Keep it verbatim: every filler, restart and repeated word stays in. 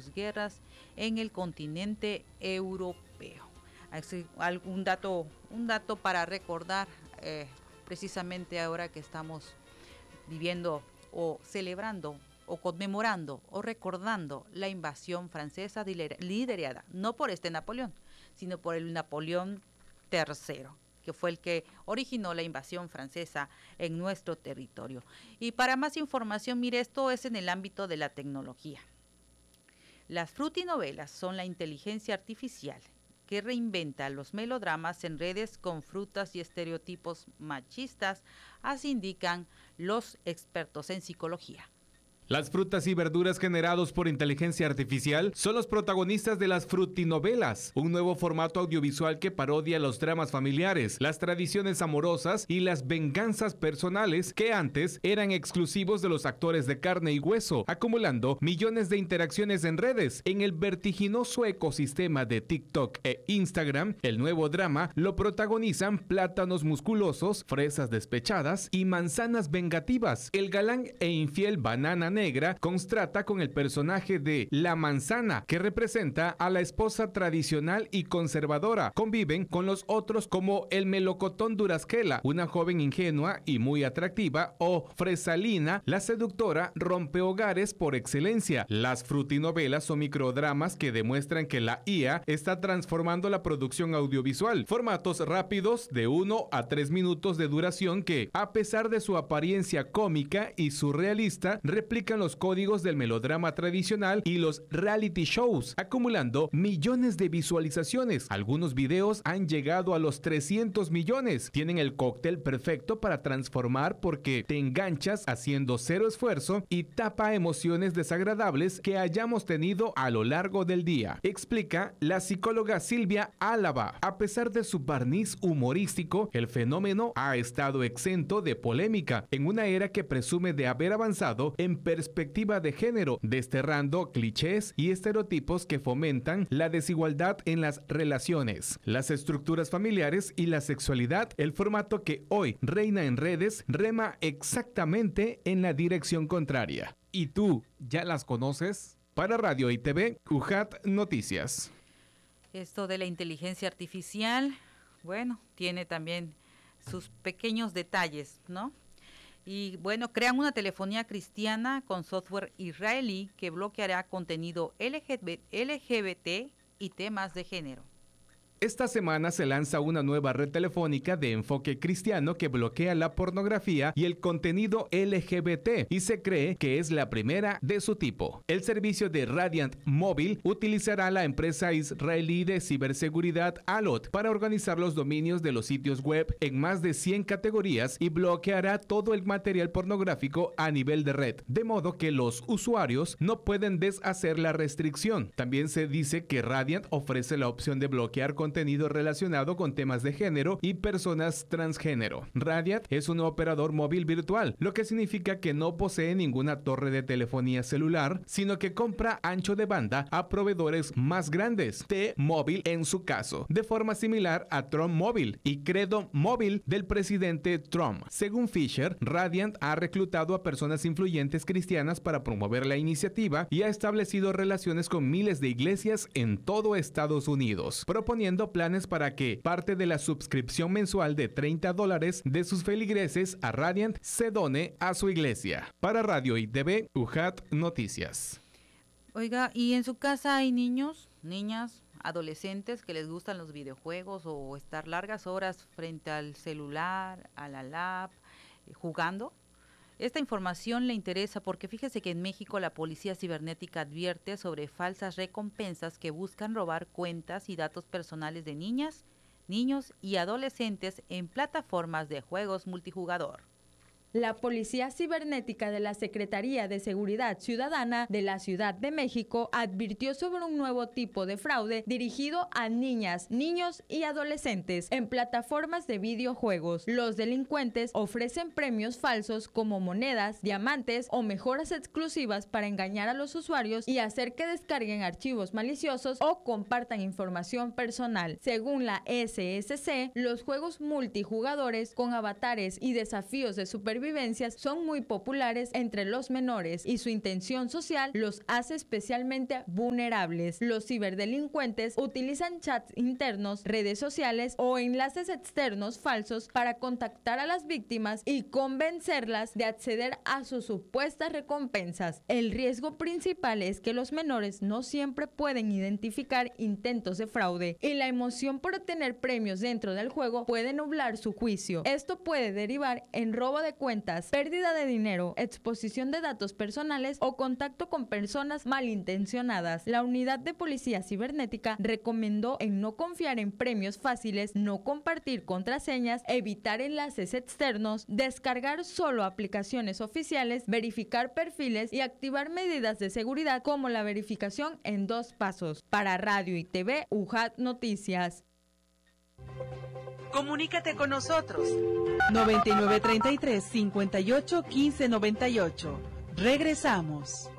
sus guerras en el continente europeo. Así, algún dato, un dato para recordar, eh, precisamente ahora que estamos viviendo o celebrando o conmemorando o recordando la invasión francesa liderada no por este Napoleón, sino por el Napoleón tercero, que fue el que originó la invasión francesa en nuestro territorio. Y para más información, mire, esto es en el ámbito de la tecnología. Las frutinovelas son la inteligencia artificial que reinventa los melodramas en redes con frutas y estereotipos machistas, así indican los expertos en psicología. Las frutas y verduras generados por inteligencia artificial son los protagonistas de las frutinovelas, un nuevo formato audiovisual que parodia los dramas familiares, las tradiciones amorosas y las venganzas personales que antes eran exclusivos de los actores de carne y hueso, acumulando millones de interacciones en redes. En el vertiginoso ecosistema de TikTok e Instagram, el nuevo drama lo protagonizan plátanos musculosos, fresas despechadas y manzanas vengativas. El galán e infiel Banana Negra constrata con el personaje de La Manzana, que representa a la esposa tradicional y conservadora. Conviven con los otros como el melocotón Durazquela, una joven ingenua y muy atractiva, o Fresalina, la seductora rompehogares por excelencia. Las frutinovelas son microdramas que demuestran que la I A está transformando la producción audiovisual. Formatos rápidos de uno a tres minutos de duración que, a pesar de su apariencia cómica y surrealista, replican los códigos del melodrama tradicional y los reality shows, acumulando millones de visualizaciones. Algunos videos han llegado a los trescientos millones. Tienen el cóctel perfecto para transformar porque te enganchas haciendo cero esfuerzo y tapa emociones desagradables que hayamos tenido a lo largo del día, explica la psicóloga Silvia Álava. A pesar de su barniz humorístico, el fenómeno ha estado exento de polémica en una era que presume de haber avanzado en perspectiva de género, desterrando clichés y estereotipos que fomentan la desigualdad en las relaciones, las estructuras familiares y la sexualidad. El formato que hoy reina en redes rema exactamente en la dirección contraria. ¿Y tú ya las conoces? Para Radio y T V, U J A T Noticias. Esto de la inteligencia artificial, bueno, tiene también sus pequeños detalles, ¿no? Y bueno, crean una telefonía cristiana con software israelí que bloqueará contenido L G B T y temas de género. Esta semana se lanza una nueva red telefónica de enfoque cristiano que bloquea la pornografía y el contenido L G B T y se cree que es la primera de su tipo. El servicio de Radiant Móvil utilizará la empresa israelí de ciberseguridad Allot para organizar los dominios de los sitios web en más de cien categorías y bloqueará todo el material pornográfico a nivel de red, de modo que los usuarios no pueden deshacer la restricción. También se dice que Radiant ofrece la opción de bloquear contenido contenido relacionado con temas de género y personas transgénero. Radiant es un operador móvil virtual, lo que significa que no posee ninguna torre de telefonía celular, sino que compra ancho de banda a proveedores más grandes, T-Mobile en su caso, de forma similar a Trump Móvil y Credo Móvil del presidente Trump. Según Fisher, Radiant ha reclutado a personas influyentes cristianas para promover la iniciativa y ha establecido relaciones con miles de iglesias en todo Estados Unidos, proponiendo planes para que parte de la suscripción mensual de treinta dólares de sus feligreses a Radiant se done a su iglesia. Para Radio y T V, U J A T Noticias. Oiga, ¿y en su casa hay niños, niñas, adolescentes que les gustan los videojuegos o estar largas horas frente al celular, a la lap, eh, jugando? Esta información le interesa porque fíjese que en México la Policía Cibernética advierte sobre falsas recompensas que buscan robar cuentas y datos personales de niñas, niños y adolescentes en plataformas de juegos multijugador. La Policía Cibernética de la Secretaría de Seguridad Ciudadana de la Ciudad de México advirtió sobre un nuevo tipo de fraude dirigido a niñas, niños y adolescentes en plataformas de videojuegos. Los delincuentes ofrecen premios falsos como monedas, diamantes o mejoras exclusivas para engañar a los usuarios y hacer que descarguen archivos maliciosos o compartan información personal. Según la S S C, los juegos multijugadores con avatares y desafíos de supervivencia sobrevivencias son muy populares entre los menores y su intención social los hace especialmente vulnerables. Los ciberdelincuentes utilizan chats internos, redes sociales o enlaces externos falsos para contactar a las víctimas y convencerlas de acceder a sus supuestas recompensas. El riesgo principal es que los menores no siempre pueden identificar intentos de fraude y la emoción por obtener premios dentro del juego puede nublar su juicio. Esto puede derivar en robo de cuentas, pérdida de dinero, exposición de datos personales o contacto con personas malintencionadas. La unidad de policía cibernética recomendó en no confiar en premios fáciles, no compartir contraseñas, evitar enlaces externos, descargar solo aplicaciones oficiales, verificar perfiles y activar medidas de seguridad como la verificación en dos pasos. Para Radio y T V, U J A T Noticias. Comunícate con nosotros. noventa y nueve treinta y tres, cincuenta y ocho, quince noventa y ocho. Regresamos.